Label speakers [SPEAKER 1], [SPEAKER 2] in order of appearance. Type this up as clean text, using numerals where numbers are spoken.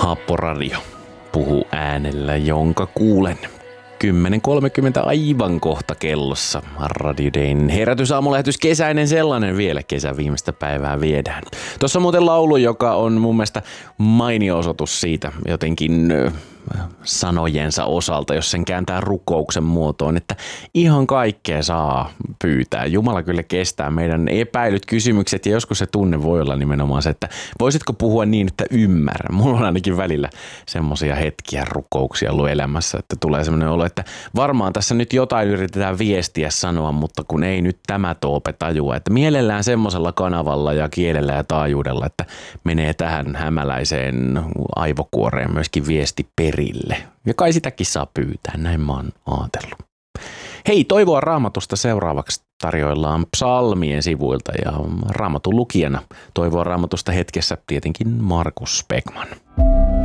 [SPEAKER 1] Happoradio puhuu äänellä, jonka kuulen. 10.30 aivan kohta kellossa. Radio Dayn herätysaamulähetys, kesäinen sellainen vielä, kesän viimeistä päivää viedään. Tuossa on muuten laulu, joka on mun mielestä mainio osoitus siitä jotenkin sanojensa osalta, jos sen kääntää rukouksen muotoon, että ihan kaikkea saa pyytää. Jumala kyllä kestää meidän epäilyt kysymykset ja joskus se tunne voi olla nimenomaan se, että voisitko puhua niin, että ymmärrän. Mulla on ainakin välillä semmoisia hetkiä rukouksia ollut elämässä, että tulee semmoinen olo, että varmaan tässä nyt jotain yritetään viestiä sanoa, mutta kun ei nyt tämä toope tajua, että mielellään semmoisella kanavalla ja kielellä ja taajuudella, että menee tähän hämäläiseen aivokuoreen myöskin viesti perille. Ja kai sitäkin saa pyytää, näin mä oon ajatellut. Hei, toivoa Raamatusta seuraavaksi tarjoillaan psalmien sivuilta ja Raamatun lukijana toivoa Raamatusta hetkessä tietenkin Markus Beckman.